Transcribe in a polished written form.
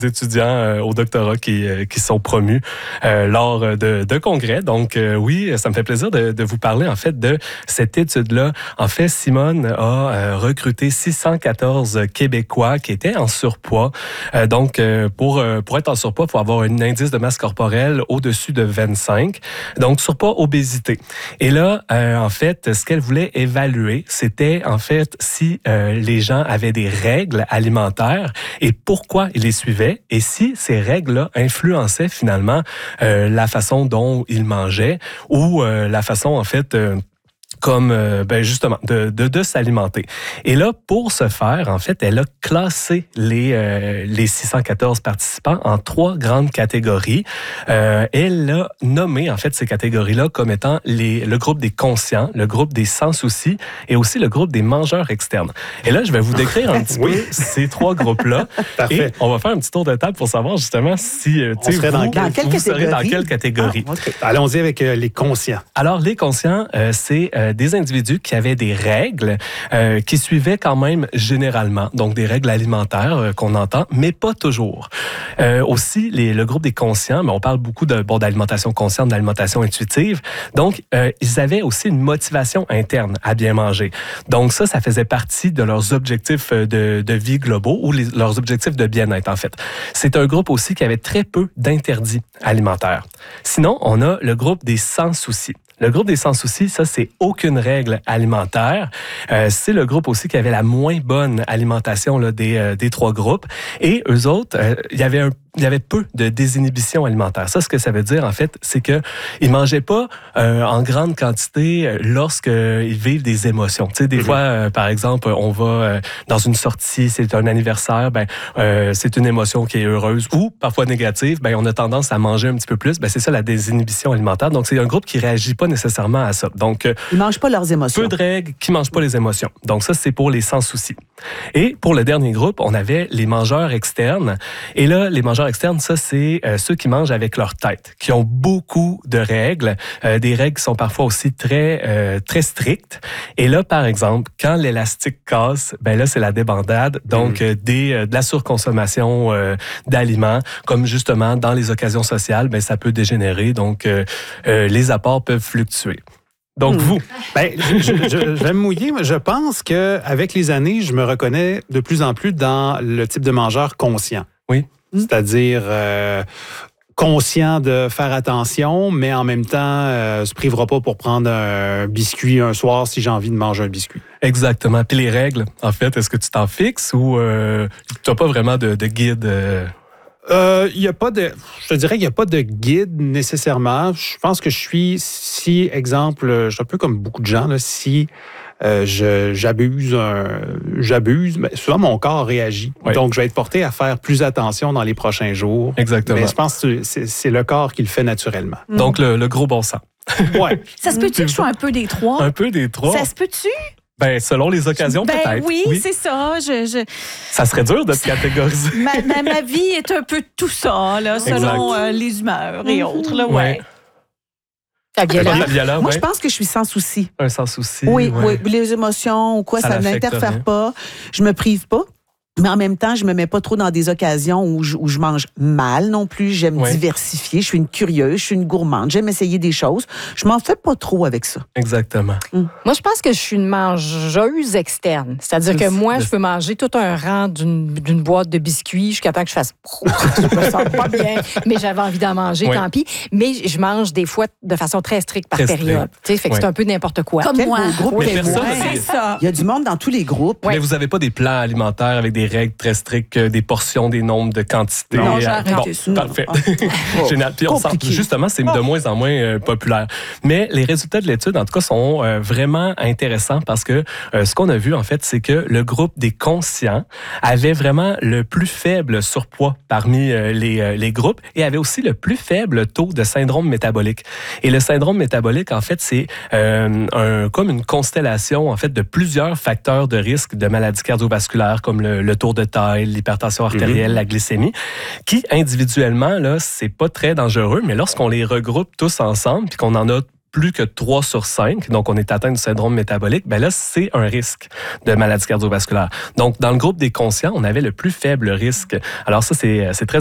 étudiants au doctorat qui sont promus lors de congrès. Donc, oui, ça me fait plaisir de vous parler, en fait, de cette étude-là. En fait, Simone a recruté 614 Québécois qui étaient en surpoids. Donc, pour être en surpoids, il faut avoir un indice de masse corporelle au-dessus de 25. Donc, surpoids, obésité. Et là, en fait, ce qu'elle voulait évaluer, c'était, en fait, si les gens avaient des règles alimentaires et pourquoi ils les suivaient et si ces règles-là influençaient finalement la façon dont ils mangeaient ou la façon, en fait, comme justement de s'alimenter. Et là, pour ce faire, en fait, elle a classé les 614 participants en 3 grandes catégories. Elle a nommé en fait ces catégories-là comme étant le groupe des conscients, le groupe des sans soucis et aussi le groupe des mangeurs externes. Et là, je vais vous décrire un petit peu ces 3 groupes-là. Parfait. Et on va faire un petit tour de table pour savoir justement si vous serez dans quelle catégorie. Bon, okay. Allons-y avec les conscients. Alors, les conscients, c'est des individus qui avaient des règles qui suivaient quand même généralement, donc des règles alimentaires qu'on entend, mais pas toujours. Aussi, le groupe des conscients, mais on parle beaucoup d'alimentation consciente, d'alimentation intuitive, donc ils avaient aussi une motivation interne à bien manger. Donc ça faisait partie de leurs objectifs de vie globaux ou leurs objectifs de bien-être, en fait. C'est un groupe aussi qui avait très peu d'interdits alimentaires. Sinon, on a le groupe des sans soucis. Le groupe des sans soucis, ça, c'est aucune règle alimentaire. C'est le groupe aussi qui avait la moins bonne alimentation là, des 3 groupes. Et eux autres, il y avait peu de désinhibition alimentaire. Ça, ce que ça veut dire, en fait, c'est que ils mangeaient pas en grande quantité lorsqu'ils vivent des émotions. Tu sais, des fois, par exemple, on va dans une sortie, c'est un anniversaire, c'est une émotion qui est heureuse ou parfois négative, on a tendance à manger un petit peu plus. C'est ça, la désinhibition alimentaire. Donc, c'est un groupe qui réagit pas nécessairement à ça. Donc, ils mangent pas leurs émotions. Peu de règles qui mangent pas les émotions. Donc, ça, c'est pour les sans soucis. Et pour le dernier groupe, on avait les mangeurs externes. Et là, les mangeurs externes, ça, c'est ceux qui mangent avec leur tête, qui ont beaucoup de règles, des règles qui sont parfois aussi très strictes. Et là, par exemple, quand l'élastique casse, là, c'est la débandade. Donc, de la surconsommation d'aliments, comme justement dans les occasions sociales, ça peut dégénérer. Donc, les apports peuvent fluctuer. Donc, vous? Je vais me mouiller, mais je pense qu'avec les années, je me reconnais de plus en plus dans le type de mangeur conscient. Oui. C'est-à-dire conscient de faire attention, mais en même temps, se privera pas pour prendre un biscuit un soir si j'ai envie de manger un biscuit. Exactement. Puis les règles, en fait, est-ce que tu t'en fixes ou tu n'as pas vraiment de guide? Y a pas de, je te dirais qu'il n'y a pas de guide nécessairement. Je pense que si, exemple, je suis un peu comme beaucoup de gens, là, si j'abuse, souvent mon corps réagit. Oui. Donc, je vais être porté à faire plus attention dans les prochains jours. Exactement. Mais je pense que c'est le corps qui le fait naturellement. Donc, le gros bon sens. Ouais. Ça se peut-tu que je sois un peu des 3? Un peu des 3? Ça se peut-tu? Selon les occasions, peut-être. Oui, c'est ça. Ça serait dur de te catégoriser. Ma vie est un peu tout ça, là, selon les humeurs et autres. Là, ouais. Fabiola. Moi, je pense que je suis sans souci. Un sans souci. Oui, les émotions ou quoi, ça n'interfère pas. Je me prive pas. Mais en même temps, je me mets pas trop dans des occasions où je mange mal non plus. J'aime diversifier. Je suis une curieuse, je suis une gourmande. J'aime essayer des choses. Je m'en fais pas trop avec ça. Exactement. Moi, je pense que je suis une mangeuse externe. C'est-à-dire que moi, je peux manger tout un rang d'une boîte de biscuits jusqu'à temps que je fasse je me sens pas bien, mais j'avais envie d'en manger, tant pis. Mais je mange des fois de façon très stricte par période. Fait que c'est un peu n'importe quoi. Comme moi. C'est ça. Il y a du monde dans tous les groupes. Mais vous n'avez pas des plans alimentaires avec des règles très strictes, des portions, des nombres de quantités. Non, j'ai arrêté ça. Parfait. Génial. Puis justement, c'est de moins en moins populaire. Mais les résultats de l'étude, en tout cas, sont vraiment intéressants parce que ce qu'on a vu, en fait, c'est que le groupe des conscients avait vraiment le plus faible surpoids parmi les groupes et avait aussi le plus faible taux de syndrome métabolique. Et le syndrome métabolique, en fait, c'est comme une constellation, en fait, de plusieurs facteurs de risque de maladies cardiovasculaires comme le tour de taille, l'hypertension artérielle, la glycémie, qui individuellement, là, c'est pas très dangereux, mais lorsqu'on les regroupe tous ensemble puis qu'on en a plus que 3 sur 5, donc on est atteint du syndrome métabolique, ben là, c'est un risque de maladie cardiovasculaire. Donc, dans le groupe des conscients, on avait le plus faible risque. Alors ça, c'est très